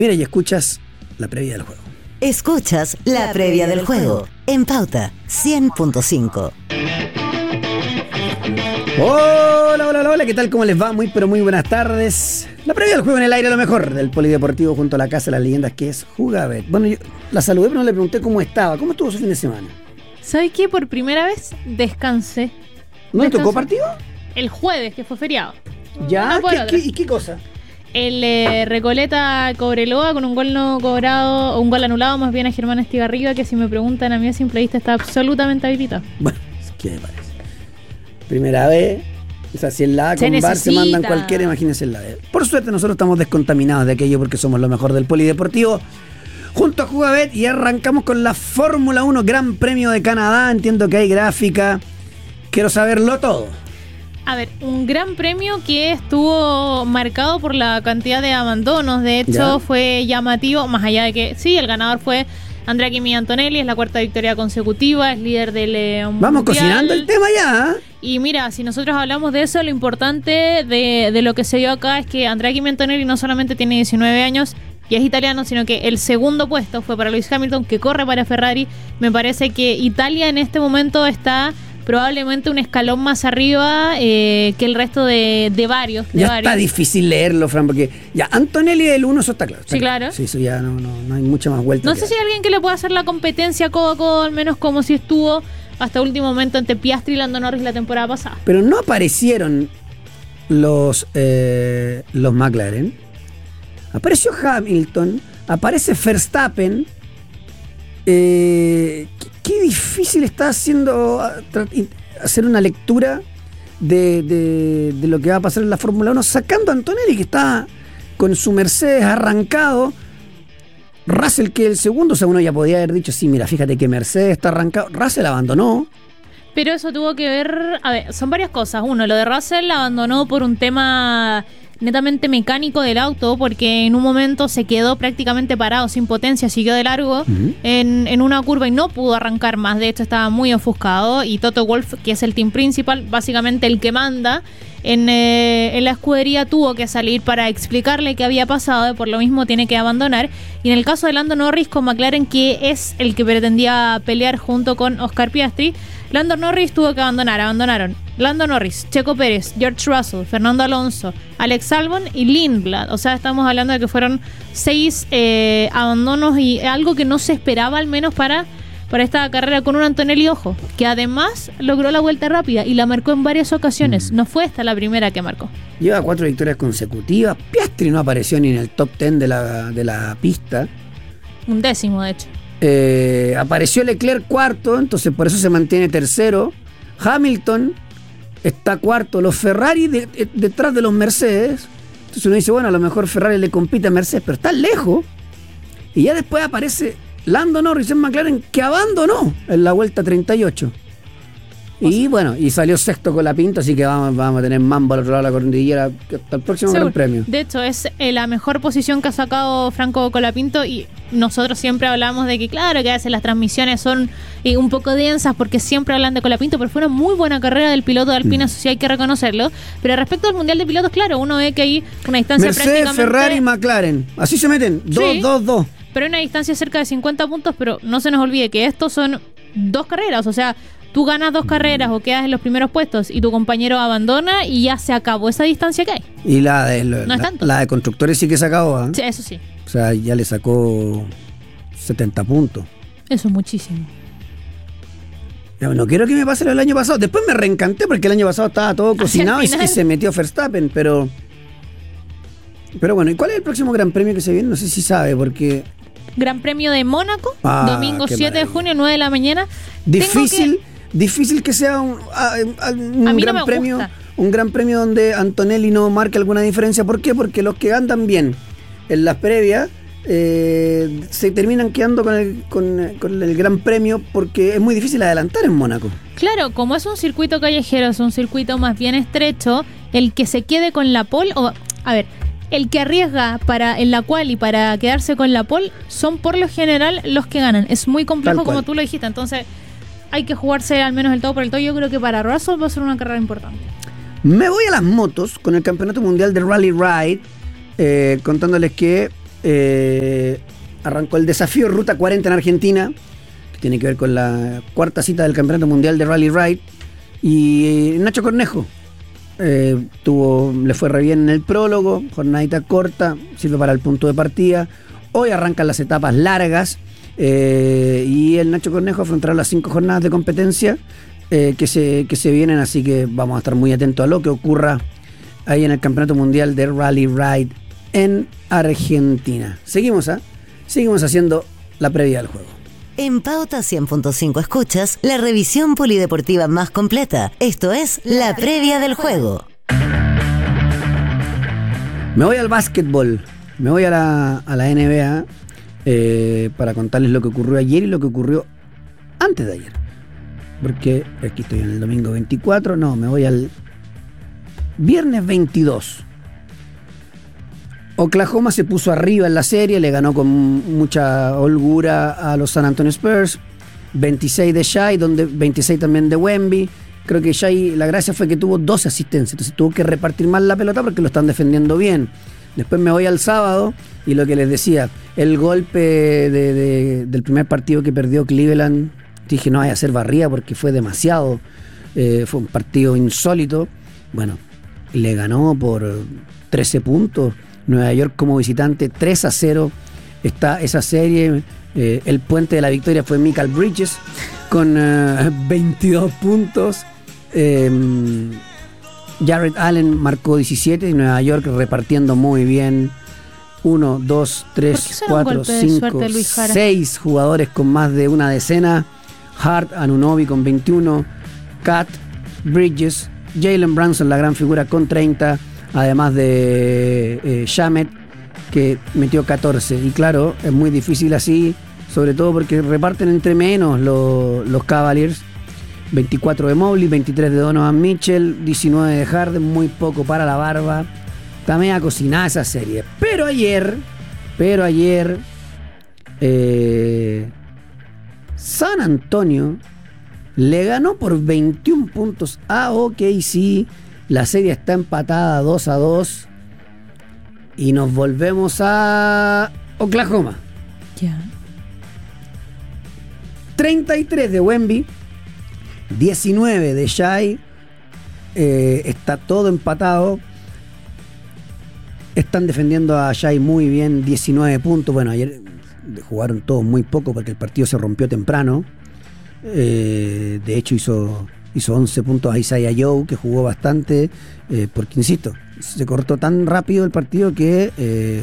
Mira y escuchas la previa del juego. Escuchas la previa del juego en Pauta 100.5. Hola, ¿qué tal? ¿Cómo les va? Muy buenas tardes. La previa del juego en el aire, lo mejor del polideportivo junto a la casa de las leyendas que es Jugabet. Bueno, yo la saludé, pero no le pregunté cómo estaba. ¿Cómo estuvo su fin de semana? ¿Sabes qué? Por primera vez descansé. ¿No le tocó partido? El jueves, que fue feriado. ¿Ya? ¿Y qué cosa? El Recoleta Cobreloa con un gol no cobrado, o un gol anulado más bien a Germán Estigarribia, que si me preguntan a mí a simple vista está absolutamente habilitado. Bueno, ¿qué me parece? Primera vez, o sea, si en la A con VAR se mandan cualquiera, imagínense en la B. Por suerte nosotros estamos descontaminados de aquello porque somos lo mejor del polideportivo junto a Jugabet y arrancamos con la Fórmula 1 Gran Premio de Canadá. Entiendo que hay gráfica, quiero saberlo todo. A ver, un gran premio que estuvo marcado por la cantidad de abandonos. De hecho, fue llamativo, más allá de que sí, el ganador fue Andrea Kimi Antonelli, es la cuarta victoria consecutiva, es líder del Mundial. Vamos cocinando el tema ya. Y mira, si nosotros hablamos de eso, lo importante de lo que se dio acá es que Andrea Kimi Antonelli no solamente tiene 19 años y es italiano, sino que el segundo puesto fue para Lewis Hamilton, que corre para Ferrari. Me parece que Italia en este momento está probablemente un escalón más arriba que el resto de varios. Está difícil leerlo, Fran, porque ya Antonelli es el 1, eso está claro. Sí, claro. Sí, eso ya no hay mucha más vuelta. No sé si hay alguien que le pueda hacer la competencia codo a codo, al menos como si estuvo hasta último momento entre Piastri y Lando Norris la temporada pasada. Pero no aparecieron los McLaren. Apareció Hamilton, aparece Verstappen. Qué difícil está haciendo hacer una lectura de lo que va a pasar en la Fórmula 1, sacando a Antonelli, que está con su Mercedes arrancado. Russell, que el segundo, o sea, uno ya podía haber dicho, sí, mira, fíjate que Mercedes está arrancado. Russell abandonó. Pero eso tuvo que ver, a ver, son varias cosas. Uno, lo de Russell abandonó por un tema netamente mecánico del auto, porque en un momento se quedó prácticamente parado, sin potencia, siguió de largo en una curva y no pudo arrancar más. De hecho, estaba muy ofuscado, y Toto Wolff, que es el team principal, básicamente el que manda en la escudería, tuvo que salir para explicarle qué había pasado, y por lo mismo tiene que abandonar. Y en el caso de Lando Norris con McLaren, que es el que pretendía pelear junto con Oscar Piastri, Lando Norris tuvo que abandonaron Lando Norris, Checo Pérez, George Russell, Fernando Alonso, Alex Albon y Lindblad. O sea, estamos hablando de que fueron 6 abandonos, y algo que no se esperaba, al menos para esta carrera, con un Antonelli, ojo, que además logró la vuelta rápida y la marcó en varias ocasiones. No fue esta la primera que marcó. Lleva 4 victorias consecutivas. Piastri no apareció ni en el top 10 de la pista. Un décimo, de hecho. Apareció Leclerc cuarto, entonces por eso se mantiene tercero. Hamilton está cuarto. Los Ferrari detrás de los Mercedes. Entonces uno dice, bueno, a lo mejor Ferrari le compite a Mercedes, pero está lejos. Y ya después aparece Lando Norris en McLaren, que abandonó en la vuelta 38. Y bueno, y salió sexto con la pinta, así que vamos a tener mambo al otro lado de la cordillera hasta el próximo Gran Premio. De hecho, es la mejor posición que ha sacado Franco Colapinto, y nosotros siempre hablamos de que, claro, que a veces las transmisiones son un poco densas porque siempre hablan de Colapinto, pero fue una muy buena carrera del piloto de Alpine, eso sí hay que reconocerlo. Pero respecto al Mundial de Pilotos, claro, uno ve que hay una distancia Mercedes, prácticamente... Ferrari, McLaren, así se meten, 2-2-2. Pero hay una distancia cerca de 50 puntos, pero no se nos olvide que estos son 2 carreras, o sea, tú ganas 2 carreras o quedas en los primeros puestos y tu compañero abandona y ya se acabó esa distancia que hay. Y la de constructores sí que se acabó, ¿eh? Sí, eso sí. O sea, ya le sacó 70 puntos. Eso es muchísimo. No quiero que me pase lo del año pasado. Después me reencanté porque el año pasado estaba todo cocinado y se metió Verstappen, pero bueno, ¿y cuál es el próximo Gran Premio que se viene? No sé si sabe, porque... Gran Premio de Mónaco, domingo 7 de junio, 9 de la mañana. Difícil que sea un gran premio. Un Gran Premio donde Antonelli no marque alguna diferencia. ¿Por qué? Porque los que andan bien en las previas se terminan quedando con el Gran Premio, porque es muy difícil adelantar en Mónaco. Claro, como es un circuito callejero, es un circuito más bien estrecho, el que se quede con la pole, el que arriesga en la quali para quedarse con la pole son por lo general los que ganan. Es muy complejo, como tú lo dijiste, entonces hay que jugarse al menos el todo por el todo. Yo creo que para Russell va a ser una carrera importante. Me voy a las motos con el Campeonato Mundial de Rally Ride, contándoles que arrancó el desafío Ruta 40 en Argentina, que tiene que ver con la cuarta cita del Campeonato Mundial de Rally Ride. Y Nacho Cornejo le fue re bien en el prólogo, jornadita corta, sirve para el punto de partida. Hoy arrancan las etapas largas y el Nacho Cornejo afrontará las 5 jornadas de competencia que se vienen, así que vamos a estar muy atentos a lo que ocurra ahí en el Campeonato Mundial de Rally Ride en Argentina. Seguimos haciendo la previa del juego. En Pauta 100.5 escuchas la revisión polideportiva más completa. Esto es la previa del juego. Me voy al básquetbol, me voy a la NBA para contarles lo que ocurrió ayer y lo que ocurrió antes de ayer. Porque aquí estoy en el domingo 24, no, me voy al viernes 22. Oklahoma se puso arriba en la serie, le ganó con mucha holgura a los San Antonio Spurs. 26 de Shai, 26 también de Wemby. Creo que Shai, la gracia fue que tuvo 12 asistencias, entonces tuvo que repartir mal la pelota porque lo están defendiendo bien. Después me voy al sábado y lo que les decía, el golpe del primer partido que perdió Cleveland, dije no vaya a ser barrida porque fue demasiado, fue un partido insólito. Bueno, le ganó por 13 puntos. Nueva York como visitante, 3-0 está esa serie. El puente de la victoria fue Mikal Bridges con 22 puntos. Jarrett Allen marcó 17 y Nueva York repartiendo muy bien. 1, 2, 3, 4, 5, 6 jugadores con más de una decena. Hart, Anunoby con 21, Cat, Bridges, Jalen Brunson, la gran figura, con 30. Además de Shamet, que metió 14. Y claro, es muy difícil así, sobre todo porque reparten entre menos los Cavaliers. 24 de Mobley, 23 de Donovan Mitchell, 19 de Harden, muy poco para la barba. Está media cocinada esa serie. Pero ayer San Antonio le ganó por 21 puntos a OKC. La serie está empatada 2-2 y nos volvemos a Oklahoma. Ya. 33 de Wemby, 19 de Shai. Está todo empatado. Están defendiendo a Shai muy bien, 19 puntos. Bueno, ayer jugaron todos muy poco porque el partido se rompió temprano. De hecho hizo 11 puntos a Isaiah Joe, que jugó bastante, porque insisto, se cortó tan rápido el partido que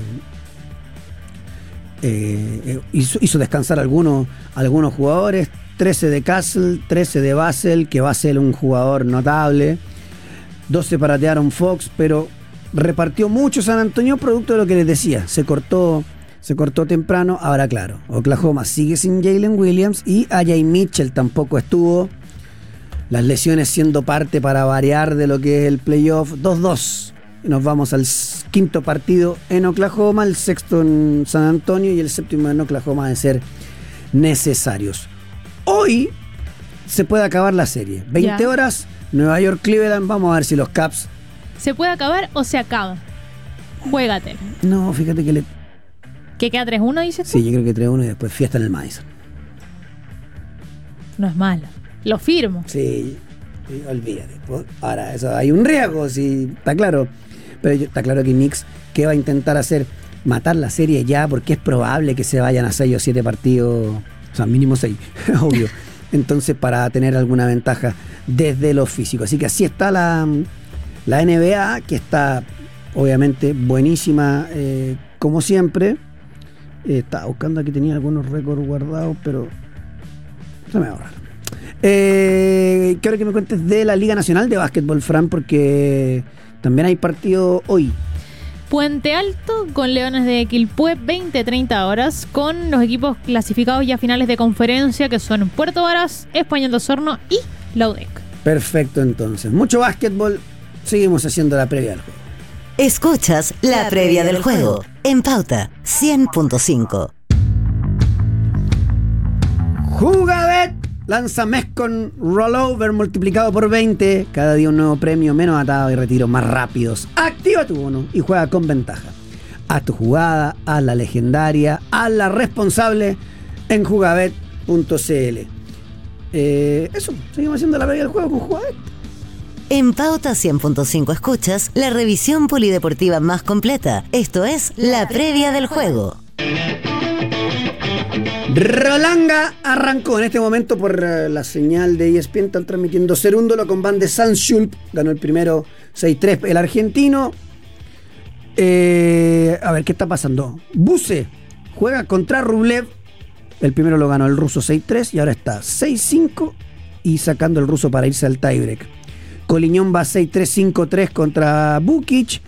hizo descansar a algunos jugadores. 13 de Castle, 13 de Basel, que va a ser un jugador notable. 12 para De'Aaron Fox, pero repartió mucho San Antonio, producto de lo que les decía, se cortó temprano. Ahora claro, Oklahoma sigue sin Jalen Williams y A.J. Mitchell tampoco estuvo. Las lesiones siendo parte para variar de lo que es el playoff. 2-2. Nos vamos al quinto partido en Oklahoma, el sexto en San Antonio y el séptimo en Oklahoma de ser necesarios. Hoy se puede acabar la serie. 20 horas, Nueva York, Cleveland. Vamos a ver si los Caps... ¿Se puede acabar o se acaba? Juégatelo. No, fíjate que ¿Que queda 3-1, dices tú? Sí, yo creo que 3-1 y después fiesta en el Madison. No es malo. Lo firmo. Sí, olvídate. Ahora, eso hay un riesgo, sí, está claro. Pero está claro que Knicks, ¿qué va a intentar hacer? Matar la serie ya, porque es probable que se vayan a 6 o 7 partidos, o sea, mínimo 6, obvio. Entonces, para tener alguna ventaja desde lo físico. Así que así está la NBA, que está obviamente buenísima, como siempre. Estaba buscando, aquí tenía algunos récords guardados, pero se me va a borrar. Quiero que me cuentes de la Liga Nacional de Básquetbol, Fran, porque también hay partido hoy. Puente Alto con Leones de Quilpué, 20-30 horas, con los equipos clasificados ya a finales de conferencia, que son Puerto Varas, Español de Osorno y la UDEC. Perfecto, entonces. Mucho básquetbol. Seguimos haciendo la previa del juego. Escuchas la previa del juego en Pauta 100.5. Jugabet lanza mes con rollover multiplicado por 20. Cada día un nuevo premio, menos atado y retiros más rápidos. Activa tu bono y juega con ventaja. Haz tu jugada, haz la legendaria, haz la responsable en jugabet.cl. Eso, seguimos haciendo la previa del juego con Jugabet. En Pauta 100.5 escuchas la revisión polideportiva más completa. Esto es la previa del juego. Rolanga arrancó en este momento por la señal de ESPN. Están transmitiendo Cerúndolo con Van de Zandschulp. Ganó el primero 6-3 el argentino. A ver, ¿qué está pasando? Buse juega contra Rublev. El primero lo ganó el ruso 6-3 y ahora está 6-5 y sacando el ruso para irse al tiebreak. Coliñón va 6-3, 5-3 contra Bukic.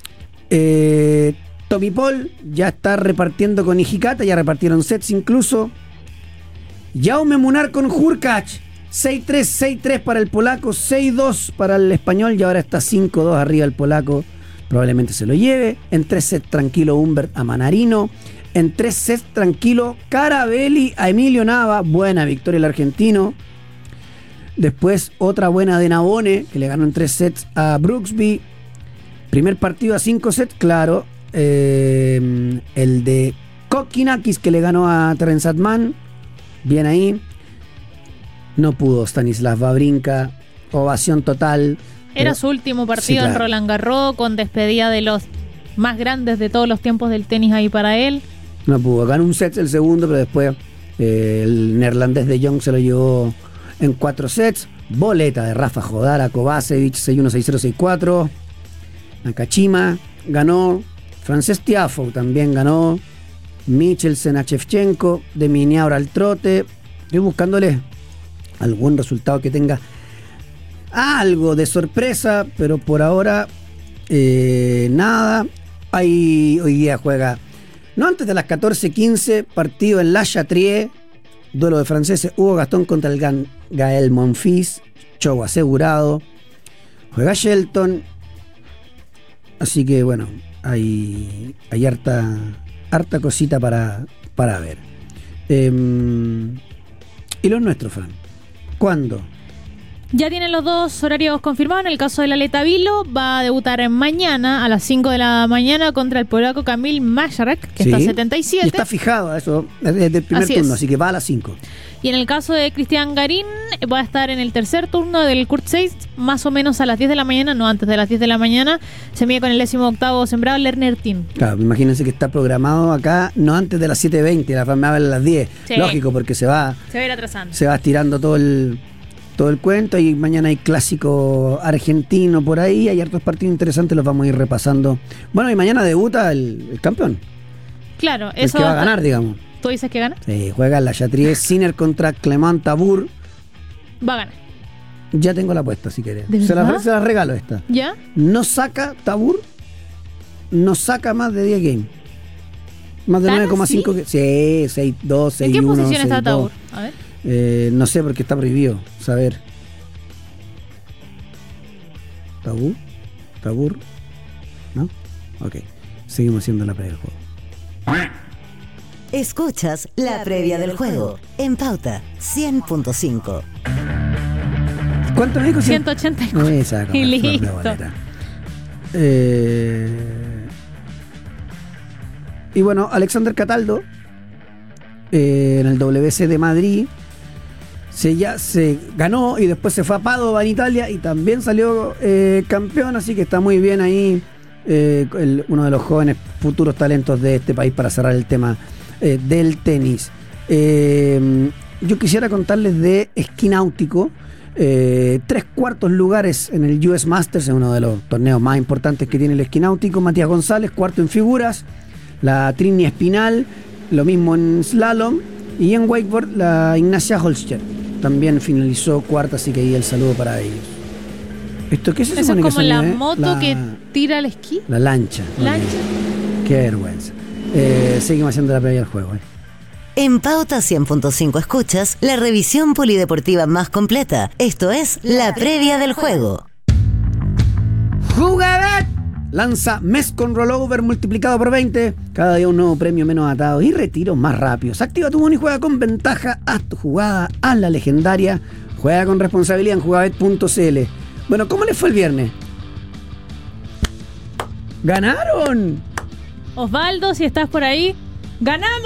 Tommy Paul ya está repartiendo con Hijikata, ya repartieron sets incluso. Jaume Munar con Hurkacz, 6-3, 6-3 para el polaco, 6-2 para el español y ahora está 5-2 arriba el polaco. Probablemente se lo lleve. En 3 sets tranquilo Humbert a Manarino. En 3 sets tranquilo Carabelli a Emilio Nava. Buena victoria el argentino. Después otra buena de Navone, que le ganó en 3 sets a Brooksby. Primer partido a 5 sets, claro. El de Kokinakis, que le ganó a Terence Atman. Bien ahí. No pudo Stanislas Wawrinka. Ovación total. Era su último partido, sí, claro, en Roland Garros, con despedida de los más grandes de todos los tiempos del tenis ahí para él. No pudo. Ganó un set el segundo, pero después el neerlandés de Jong se lo llevó en 4 sets. Boleta de Rafa Jodara, Kovacevic, 6-1, 6-0, 6-4. Nakashima ganó. Francés Tiafoe también ganó. Michelsen a Shevchenko. De Miniaura al trote. Estoy buscándole algún resultado que tenga algo de sorpresa, pero por ahora nada. Hoy día juega, no antes de las 14:15, partido en La Chatrier, duelo de franceses. Hugo Gastón contra el Gael Monfils, show asegurado. Juega Shelton, así que bueno, hay harta cosita para ver. Y los nuestros, Fran, ¿cuándo? Ya tienen los dos horarios confirmados. En el caso del atleta Vilo, va a debutar mañana a las 5 de la mañana contra el polaco Kamil Majarek, que sí, está a 77. Y está fijado eso desde el primer turno, así que va a las 5. Y en el caso de Cristian Garín, va a estar en el tercer turno del Kurt Seitz, más o menos a las 10 de la mañana, no antes de las 10 de la mañana. Se mide con el 18º sembrado Lerner Team. Claro, imagínense que está programado acá, no antes de las 7:20, la familia a las 10. Sí. Lógico, porque se va a ir atrasando. Se va estirando todo el cuento, y mañana hay clásico argentino por ahí, hay hartos partidos interesantes, los vamos a ir repasando. Bueno, y mañana debuta el campeón. Claro, el eso que va a ganar, digamos. ¿Tú dices que gana? Sí, juega en la Chatrier Sinner contra Clement Tabur. Va a ganar. Ya tengo la apuesta, si querés. Se la regalo esta. ¿Ya? No saca Tabur, no saca más de 10 games. Más de 9,5. Sí, 6-2, 6-1. ¿En qué posición está Tabur? A ver. No sé, porque está prohibido saber. Tabur, ¿no? Ok, seguimos haciendo la previa del juego. Escuchas la previa del juego en Pauta 100.5. ¿Cuánto me dijo? 184. Exacto. Y listo. Y bueno, Alexander Cataldo en el WC de Madrid se ganó, y después se fue a Padova en Italia y también salió campeón, así que está muy bien ahí uno de los jóvenes futuros talentos de este país para cerrar el tema del tenis. Yo quisiera contarles de esquí náutico. 3 cuartos lugares en el US Masters, en uno de los torneos más importantes que tiene el esquí náutico. Matías González, cuarto en figuras. La Trini Espinal, lo mismo en slalom. Y en wakeboard, la Ignacia Holscher también finalizó cuarta, así que ahí el saludo para ellos. ¿Esto qué es eso? Eso es como la moto que tira el esquí. La lancha. Qué vergüenza. Seguimos haciendo la previa del juego. En Pauta 100.5 escuchas la revisión polideportiva más completa. Esto es la previa del juego. Jugabet lanza mes con rollover multiplicado por 20. Cada día un nuevo premio menos atado y retiros más rápidos. Activa tu bono y juega con ventaja. Haz tu jugada, haz la legendaria. Juega con responsabilidad en jugabet.cl. Bueno, ¿cómo les fue el viernes? ¡Ganaron! Osvaldo, si estás por ahí, ¡ganamos!